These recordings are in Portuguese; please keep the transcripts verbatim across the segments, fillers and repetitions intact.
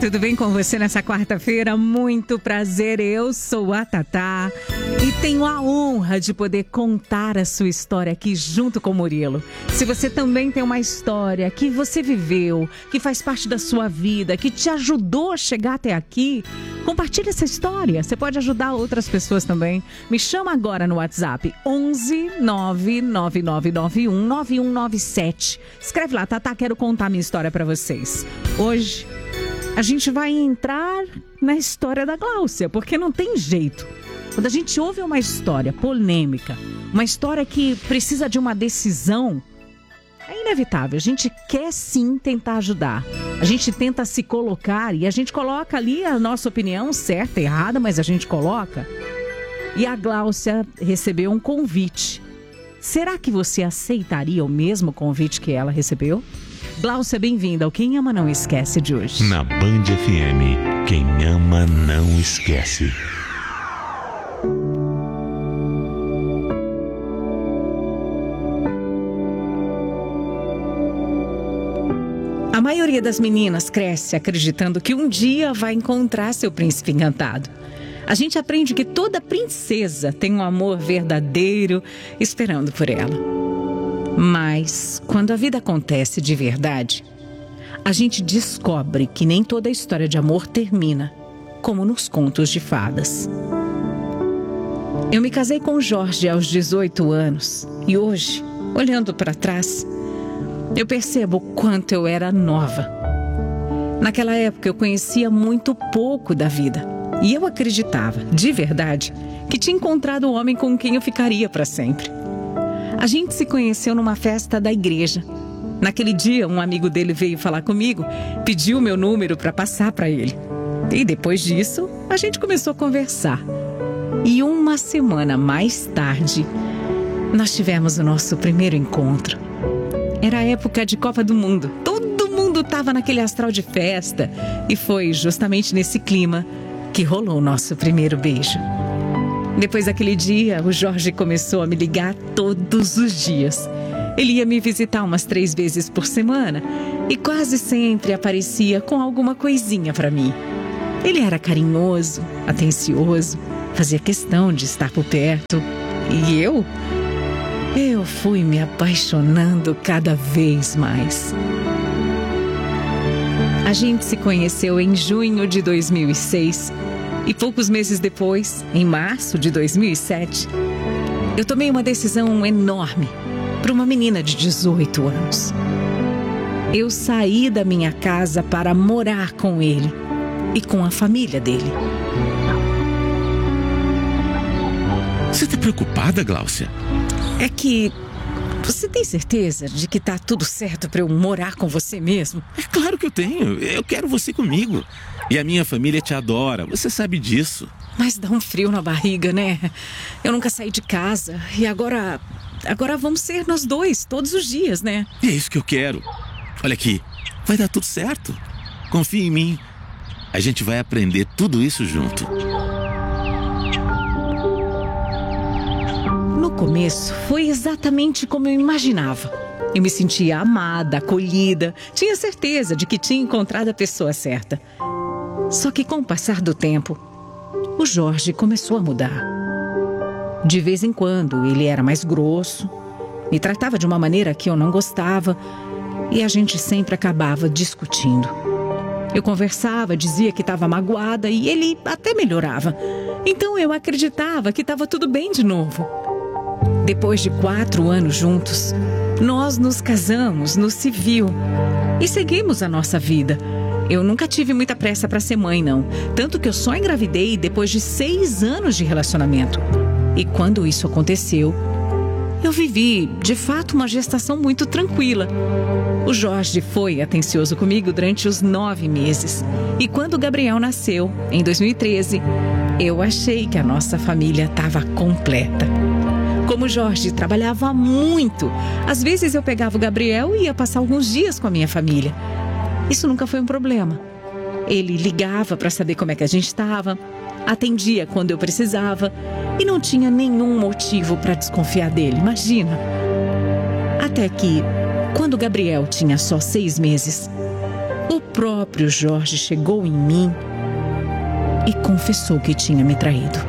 tudo bem com você nessa quarta-feira? Muito prazer, eu sou a Tatá e tenho a honra de poder contar a sua história aqui junto com o Murilo. Se você também tem uma história que você viveu, que faz parte da sua vida, que te ajudou a chegar até aqui, compartilhe essa história. Você pode ajudar outras pessoas também. Me chama agora no WhatsApp onze nove nove nove nove um nove um nove sete. Escreve lá, Tatá, quero contar minha história para vocês. Hoje a gente vai entrar na história da Gláucia, porque não tem jeito. Quando a gente ouve uma história polêmica, uma história que precisa de uma decisão, é inevitável. A gente quer sim tentar ajudar. A gente tenta se colocar e a gente coloca ali a nossa opinião, certa, errada, mas a gente coloca. E a Gláucia recebeu um convite. Será que você aceitaria o mesmo convite que ela recebeu? Gláucia, bem-vinda ao Quem Ama Não Esquece de hoje. Na Band F M, quem ama não esquece. A maioria das meninas cresce acreditando que um dia vai encontrar seu príncipe encantado. A gente aprende que toda princesa tem um amor verdadeiro esperando por ela. Mas, quando a vida acontece de verdade, a gente descobre que nem toda história de amor termina como nos contos de fadas. Eu me casei com o Jorge aos dezoito anos e hoje, olhando para trás, eu percebo o quanto eu era nova. Naquela época eu conhecia muito pouco da vida e eu acreditava, de verdade, que tinha encontrado o homem com quem eu ficaria para sempre. A gente se conheceu numa festa da igreja. Naquele dia, um amigo dele veio falar comigo, pediu meu número para passar para ele. E depois disso, a gente começou a conversar. E uma semana mais tarde, nós tivemos o nosso primeiro encontro. Era a época de Copa do Mundo. Todo mundo estava naquele astral de festa. E foi justamente nesse clima que rolou o nosso primeiro beijo. Depois daquele dia, o Jorge começou a me ligar todos os dias. Ele ia me visitar umas três vezes por semana e quase sempre aparecia com alguma coisinha para mim. Ele era carinhoso, atencioso, fazia questão de estar por perto. E eu? Eu fui me apaixonando cada vez mais. A gente se conheceu em junho de dois mil e seis. E poucos meses depois, em março de dois mil e sete, eu tomei uma decisão enorme para uma menina de dezoito anos. Eu saí da minha casa para morar com ele e com a família dele. Você tá preocupada, Gláucia? É que... Você tem certeza de que tá tudo certo para eu morar com você mesmo? É claro que eu tenho. Eu quero você comigo. E a minha família te adora. Você sabe disso. Mas dá um frio na barriga, né? Eu nunca saí de casa. E agora... Agora vamos ser nós dois, todos os dias, né? E é isso que eu quero. Olha aqui. Vai dar tudo certo. Confia em mim. A gente vai aprender tudo isso junto. No começo, foi exatamente como eu imaginava. Eu me sentia amada, acolhida, tinha certeza de que tinha encontrado a pessoa certa. Só que com o passar do tempo, o Jorge começou a mudar. De vez em quando, ele era mais grosso, me tratava de uma maneira que eu não gostava e a gente sempre acabava discutindo. Eu conversava, dizia que estava magoada e ele até melhorava. Então eu acreditava que estava tudo bem de novo. Depois de quatro anos juntos, nós nos casamos no civil e seguimos a nossa vida. Eu nunca tive muita pressa para ser mãe, não. Tanto que eu só engravidei depois de seis anos de relacionamento. E quando isso aconteceu, eu vivi, de fato, uma gestação muito tranquila. O Jorge foi atencioso comigo durante os nove meses. E quando o Gabriel nasceu, em dois mil e treze, eu achei que a nossa família estava completa. Como o Jorge trabalhava muito, às vezes eu pegava o Gabriel e ia passar alguns dias com a minha família. Isso nunca foi um problema. Ele ligava para saber como é que a gente estava, atendia quando eu precisava e não tinha nenhum motivo para desconfiar dele, imagina. Até que, quando o Gabriel tinha só seis meses, o próprio Jorge chegou em mim e confessou que tinha me traído.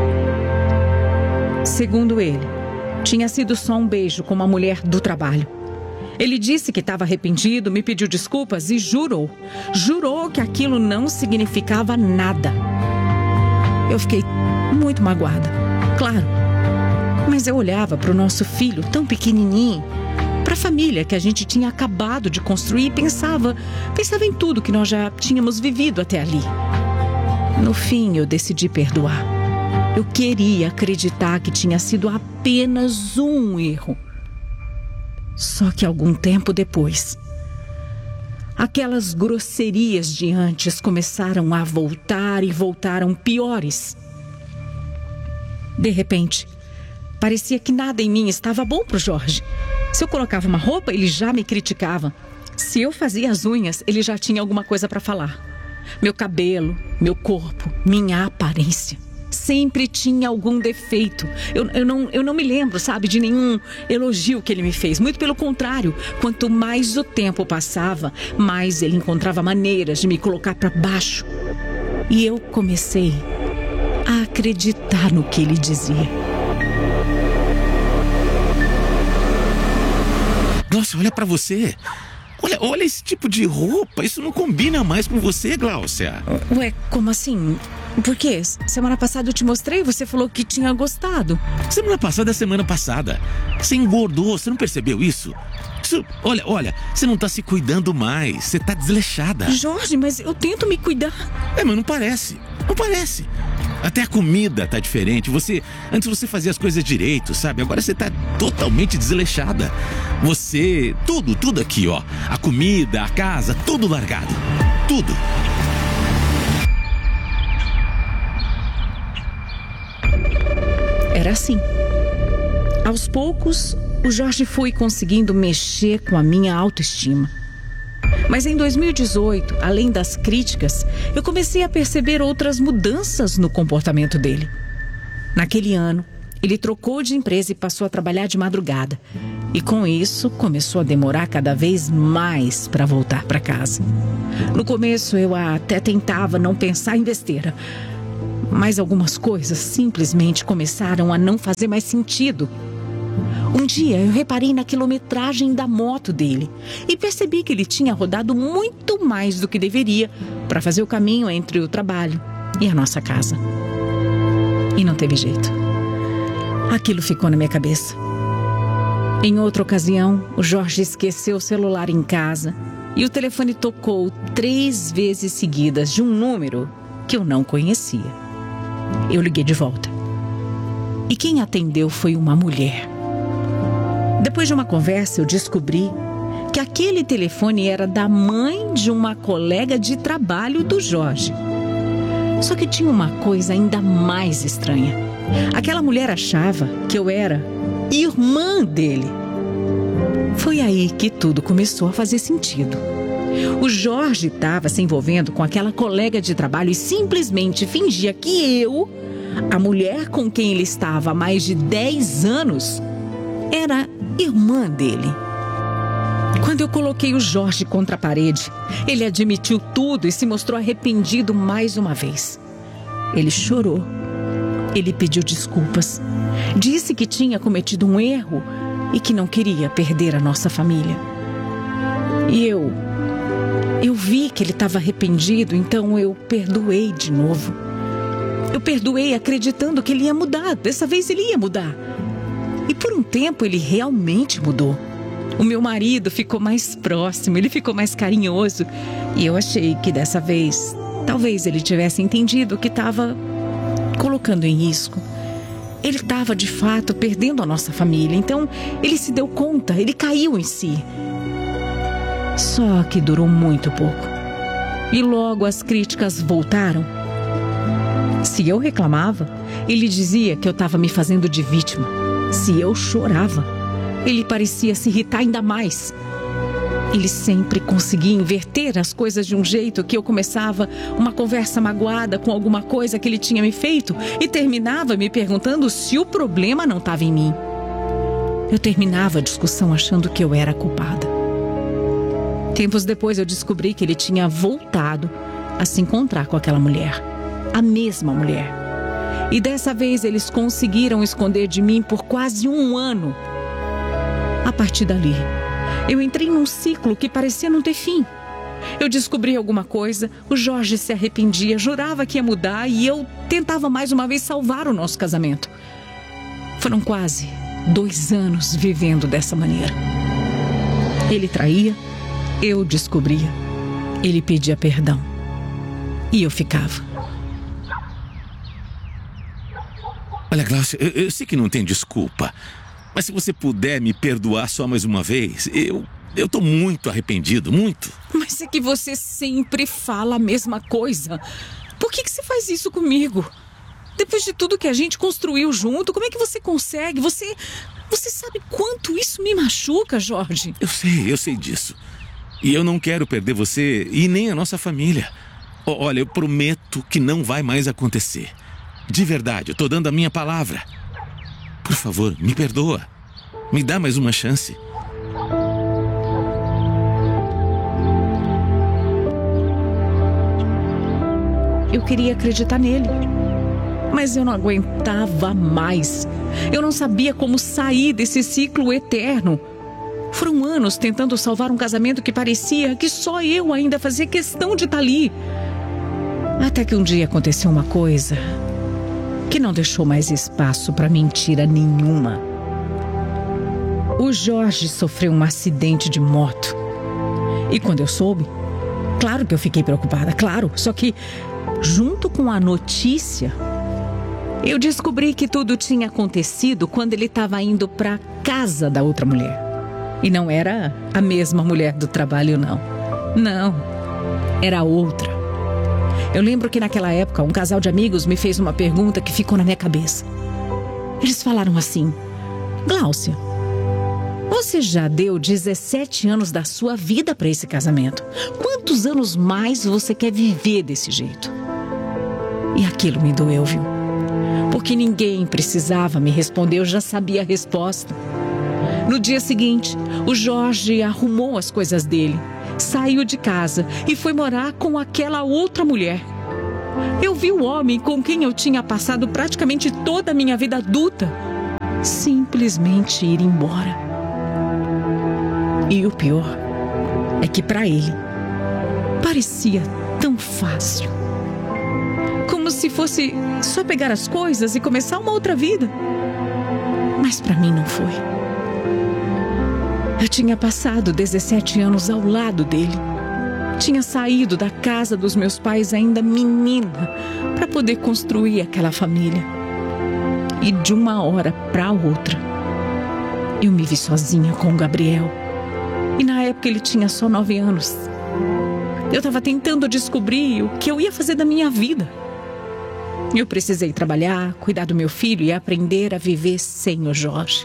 Segundo ele, tinha sido só um beijo com uma mulher do trabalho. Ele disse que estava arrependido, me pediu desculpas e jurou, jurou que aquilo não significava nada. Eu fiquei muito magoada, claro. Mas eu olhava para o nosso filho tão pequenininho, para a família que a gente tinha acabado de construir e pensava, pensava em tudo que nós já tínhamos vivido até ali. No fim, eu decidi perdoar. Eu queria acreditar que tinha sido apenas um erro. Só que algum tempo depois, aquelas grosserias de antes começaram a voltar e voltaram piores. De repente, parecia que nada em mim estava bom para o Jorge. Se eu colocava uma roupa, ele já me criticava. Se eu fazia as unhas, ele já tinha alguma coisa para falar. Meu cabelo, meu corpo, minha aparência. Sempre tinha algum defeito. Eu, eu, não, eu não me lembro, sabe, de nenhum elogio que ele me fez. Muito pelo contrário, quanto mais o tempo passava, mais ele encontrava maneiras de me colocar para baixo. E eu comecei a acreditar no que ele dizia. Glaucia, olha pra você. Olha, olha esse tipo de roupa. Isso não combina mais com você, Glaucia. Ué, como assim? Por quê? Semana passada eu te mostrei e você falou que tinha gostado. Semana passada é semana passada. Você engordou, você não percebeu isso? Isso, olha, olha, você não tá se cuidando mais. Você tá desleixada. Jorge, mas eu tento me cuidar. É, mas não parece. Não parece. Até a comida tá diferente. Você, antes você fazia as coisas direito, sabe? Agora você tá totalmente desleixada. Você, tudo, tudo aqui, ó. A comida, a casa, tudo largado. Tudo. Era assim. Aos poucos, o Jorge foi conseguindo mexer com a minha autoestima. Mas em dois mil e dezoito, além das críticas, eu comecei a perceber outras mudanças no comportamento dele. Naquele ano, ele trocou de empresa e passou a trabalhar de madrugada. E com isso, começou a demorar cada vez mais para voltar para casa. No começo, eu até tentava não pensar em besteira. Mas algumas coisas simplesmente começaram a não fazer mais sentido. Um dia eu reparei na quilometragem da moto dele e percebi que ele tinha rodado muito mais do que deveria para fazer o caminho entre o trabalho e a nossa casa. E não teve jeito. Aquilo ficou na minha cabeça. Em outra ocasião, o Jorge esqueceu o celular em casa e o telefone tocou três vezes seguidas de um número que eu não conhecia. Eu liguei de volta. E quem atendeu foi uma mulher. Depois de uma conversa, eu descobri que aquele telefone era da mãe de uma colega de trabalho do Jorge. Só que tinha uma coisa ainda mais estranha. Aquela mulher achava que eu era irmã dele. Foi aí que tudo começou a fazer sentido. O Jorge estava se envolvendo com aquela colega de trabalho e simplesmente fingia que eu, a mulher com quem ele estava há mais de dez anos, era irmã dele. Quando eu coloquei o Jorge contra a parede, ele admitiu tudo e se mostrou arrependido mais uma vez. Ele chorou. Ele pediu desculpas. Disse que tinha cometido um erro e que não queria perder a nossa família. E eu... Eu vi que ele estava arrependido, então eu perdoei de novo. Eu perdoei acreditando que ele ia mudar. Dessa vez ele ia mudar. E por um tempo ele realmente mudou. O meu marido ficou mais próximo, ele ficou mais carinhoso. E eu achei que dessa vez, talvez ele tivesse entendido que estava colocando em risco. Ele estava de fato perdendo a nossa família. Então ele se deu conta, ele caiu em si. Só que durou muito pouco. E logo as críticas voltaram. Se eu reclamava, ele dizia que eu estava me fazendo de vítima. Se eu chorava, ele parecia se irritar ainda mais. Ele sempre conseguia inverter as coisas de um jeito que eu começava uma conversa magoada com alguma coisa que ele tinha me feito e terminava me perguntando se o problema não estava em mim. Eu terminava a discussão achando que eu era a culpada. Tempos depois eu descobri que ele tinha voltado a se encontrar com aquela mulher. A mesma mulher. E dessa vez eles conseguiram esconder de mim por quase um ano. A partir dali, eu entrei num ciclo que parecia não ter fim. Eu descobri alguma coisa, o Jorge se arrependia, jurava que ia mudar e eu tentava mais uma vez salvar o nosso casamento. Foram quase dois anos vivendo dessa maneira. Ele traía, eu descobria, ele pedia perdão e eu ficava. Olha, Gláucia, eu, eu sei que não tem desculpa, mas se você puder me perdoar só mais uma vez, eu... Eu tô muito arrependido, muito. Mas é que você sempre fala a mesma coisa. Por que que você faz isso comigo? Depois de tudo que a gente construiu junto, como é que você consegue? Você, você sabe quanto isso me machuca, Jorge? Eu sei, eu sei disso. E eu não quero perder você e nem a nossa família. O- Olha, eu prometo que não vai mais acontecer. De verdade, eu tô dando a minha palavra. Por favor, me perdoa. Me dá mais uma chance. Eu queria acreditar nele, mas eu não aguentava mais. Eu não sabia como sair desse ciclo eterno. Foram anos tentando salvar um casamento que parecia que só eu ainda fazia questão de estar ali. Até que um dia aconteceu uma coisa que não deixou mais espaço para mentira nenhuma. O Jorge sofreu um acidente de moto. E quando eu soube, claro que eu fiquei preocupada, claro, só que junto com a notícia, eu descobri que tudo tinha acontecido quando ele estava indo para a casa da outra mulher. E não era a mesma mulher do trabalho, não. Não, era outra. Eu lembro que naquela época um casal de amigos me fez uma pergunta que ficou na minha cabeça. Eles falaram assim: Gláucia, você já deu dezessete anos da sua vida para esse casamento. Quantos anos mais você quer viver desse jeito? E aquilo me doeu, viu? Porque ninguém precisava me responder, eu já sabia a resposta. No dia seguinte, o Jorge arrumou as coisas dele, saiu de casa e foi morar com aquela outra mulher. Eu vi o homem com quem eu tinha passado praticamente toda a minha vida adulta simplesmente ir embora. E o pior é que para ele parecia tão fácil. Como se fosse só pegar as coisas e começar uma outra vida. Mas para mim não foi. Eu tinha passado dezessete anos ao lado dele. Tinha saído da casa dos meus pais ainda menina para poder construir aquela família. E de uma hora para outra, eu me vi sozinha com o Gabriel. E na época ele tinha só nove anos. Eu estava tentando descobrir o que eu ia fazer da minha vida. Eu precisei trabalhar, cuidar do meu filho e aprender a viver sem o Jorge.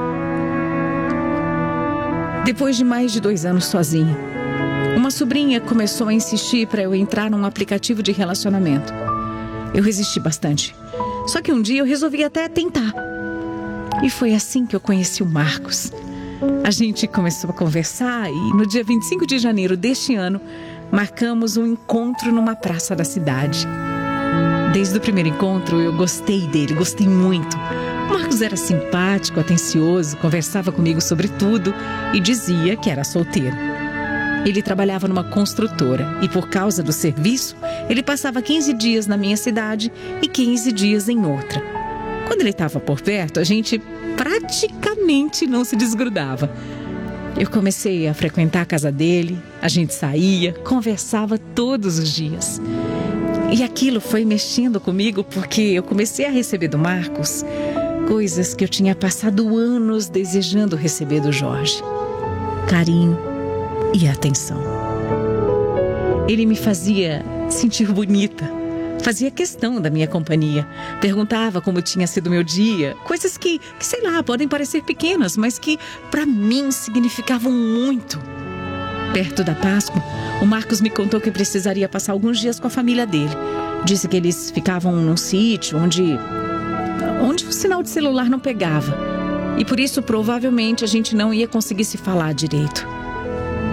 Depois de mais de dois anos sozinha, uma sobrinha começou a insistir para eu entrar num aplicativo de relacionamento. Eu resisti bastante. Só que um dia eu resolvi até tentar. E foi assim que eu conheci o Marcos. A gente começou a conversar e no dia vinte e cinco de janeiro deste ano, marcamos um encontro numa praça da cidade. Desde o primeiro encontro eu gostei dele, gostei muito. O Marcos era simpático, atencioso, conversava comigo sobre tudo e dizia que era solteiro. Ele trabalhava numa construtora e por causa do serviço, ele passava quinze dias na minha cidade e quinze dias em outra. Quando ele estava por perto, a gente praticamente não se desgrudava. Eu comecei a frequentar a casa dele, a gente saía, conversava todos os dias. E aquilo foi mexendo comigo porque eu comecei a receber do Marcos coisas que eu tinha passado anos desejando receber do Jorge: carinho e atenção. Ele me fazia sentir bonita, fazia questão da minha companhia, perguntava como tinha sido meu dia, coisas que, que, sei lá, podem parecer pequenas, mas que para mim significavam muito. Perto da Páscoa, o Marcos me contou que precisaria passar alguns dias com a família dele. Disse que eles ficavam num sítio onde, onde o sinal de celular não pegava. E por isso, provavelmente, a gente não ia conseguir se falar direito.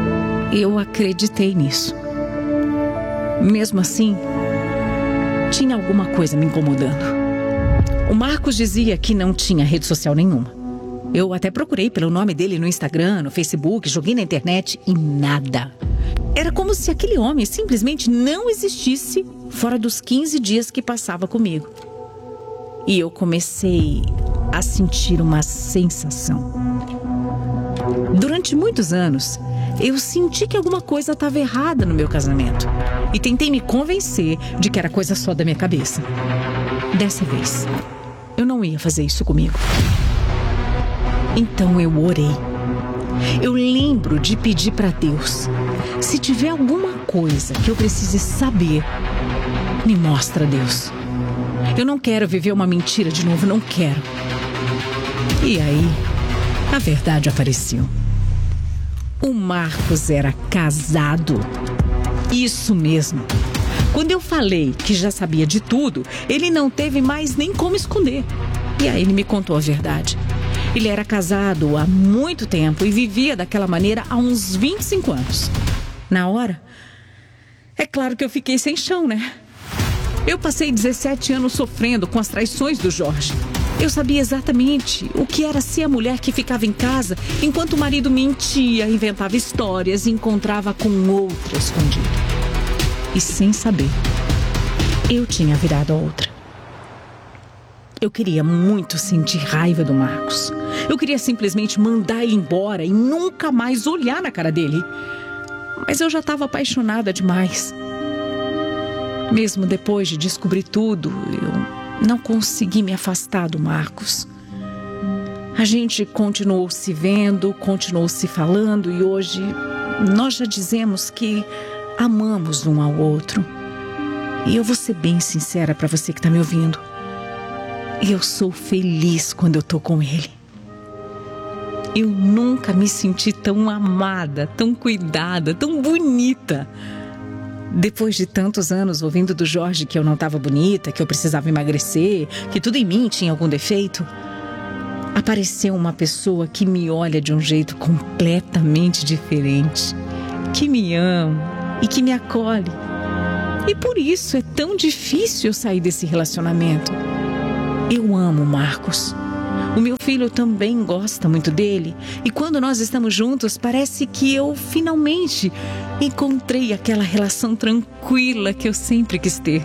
Eu acreditei nisso. Mesmo assim, tinha alguma coisa me incomodando. O Marcos dizia que não tinha rede social nenhuma. Eu até procurei pelo nome dele no Instagram, no Facebook, joguei na internet e nada. Era como se aquele homem simplesmente não existisse fora dos quinze dias que passava comigo. E eu comecei a sentir uma sensação. Durante muitos anos, eu senti que alguma coisa estava errada no meu casamento. E tentei me convencer de que era coisa só da minha cabeça. Dessa vez, eu não ia fazer isso comigo. Então eu orei. Eu lembro de pedir para Deus: se tiver alguma coisa que eu precise saber, me mostra, Deus. Eu não quero viver uma mentira de novo, não quero. E aí, a verdade apareceu. O Marcos era casado. Isso mesmo. Quando eu falei que já sabia de tudo, ele não teve mais nem como esconder. E aí ele me contou a verdade. Ele era casado há muito tempo e vivia daquela maneira há uns vinte e cinco anos. Na hora, é claro que eu fiquei sem chão, né? Eu passei dezessete anos sofrendo com as traições do Jorge. Eu sabia exatamente o que era ser a mulher que ficava em casa enquanto o marido mentia, inventava histórias e encontrava com outra escondida. E sem saber, eu tinha virado a outra. Eu queria muito sentir raiva do Marcos. Eu queria simplesmente mandar ele embora e nunca mais olhar na cara dele. Mas eu já estava apaixonada demais. Mesmo depois de descobrir tudo, eu não consegui me afastar do Marcos. A gente continuou se vendo, continuou se falando e hoje nós já dizemos que amamos um ao outro. E eu vou ser bem sincera para você que está me ouvindo. Eu sou feliz quando eu tô com ele. Eu nunca me senti tão amada, tão cuidada, tão bonita. Depois de tantos anos ouvindo do Jorge que eu não estava bonita, que eu precisava emagrecer, que tudo em mim tinha algum defeito, apareceu uma pessoa que me olha de um jeito completamente diferente, que me ama e que me acolhe. E por isso é tão difícil eu sair desse relacionamento. Eu amo o Marcos. O meu filho também gosta muito dele. E quando nós estamos juntos, parece que eu finalmente encontrei aquela relação tranquila que eu sempre quis ter.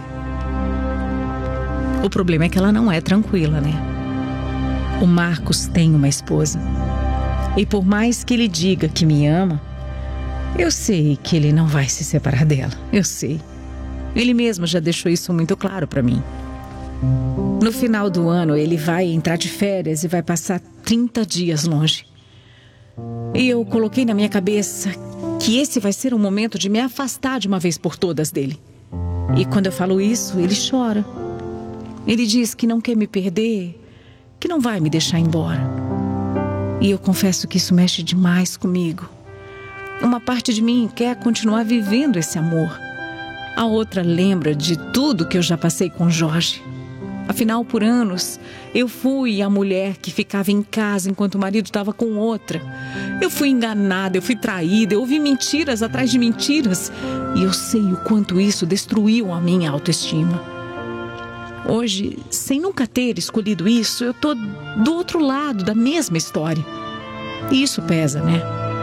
O problema é que ela não é tranquila, né? O Marcos tem uma esposa. E por mais que ele diga que me ama, eu sei que ele não vai se separar dela. Eu sei. Ele mesmo já deixou isso muito claro para mim. No final do ano, ele vai entrar de férias e vai passar trinta dias longe. E eu coloquei na minha cabeça que esse vai ser um momento de me afastar de uma vez por todas dele. E quando eu falo isso, ele chora. Ele diz que não quer me perder, que não vai me deixar embora. E eu confesso que isso mexe demais comigo. Uma parte de mim quer continuar vivendo esse amor. A outra lembra de tudo que eu já passei com o Jorge. Afinal, por anos, eu fui a mulher que ficava em casa enquanto o marido estava com outra. Eu fui enganada, eu fui traída, eu ouvi mentiras atrás de mentiras. E eu sei o quanto isso destruiu a minha autoestima. Hoje, sem nunca ter escolhido isso, eu tô do outro lado da mesma história. E isso pesa, né?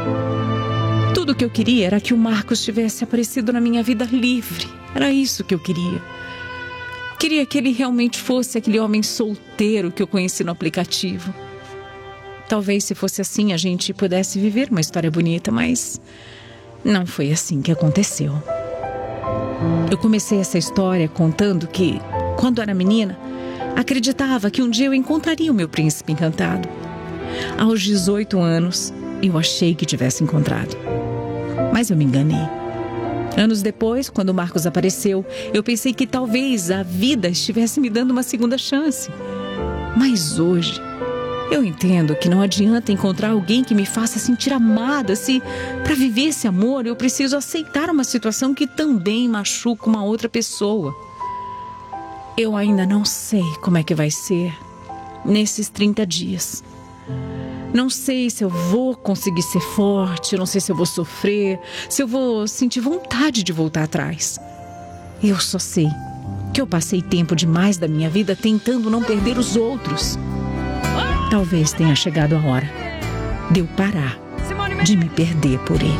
Tudo que eu queria era que o Marcos tivesse aparecido na minha vida livre. Era isso que eu queria. Queria que ele realmente fosse aquele homem solteiro que eu conheci no aplicativo. Talvez se fosse assim a gente pudesse viver uma história bonita, mas não foi assim que aconteceu. Eu comecei essa história contando que, quando era menina, acreditava que um dia eu encontraria o meu príncipe encantado. Aos dezoito anos, eu achei que tivesse encontrado. Mas eu me enganei. Anos depois, quando o Marcos apareceu, eu pensei que talvez a vida estivesse me dando uma segunda chance. Mas hoje, eu entendo que não adianta encontrar alguém que me faça sentir amada se, para viver esse amor, eu preciso aceitar uma situação que também machuca uma outra pessoa. Eu ainda não sei como é que vai ser nesses trinta dias. Não sei se eu vou conseguir ser forte, não sei se eu vou sofrer, se eu vou sentir vontade de voltar atrás. Eu só sei que eu passei tempo demais da minha vida tentando não perder os outros. Talvez tenha chegado a hora de eu parar de me perder por eles.